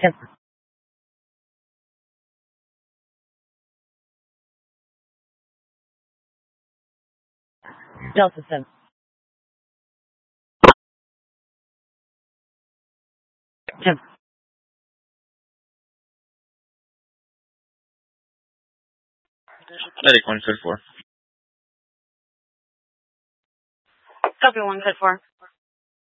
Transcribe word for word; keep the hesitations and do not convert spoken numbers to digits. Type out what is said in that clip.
ten. Delta seven. ten. Medic one, code four. Copy one, code four.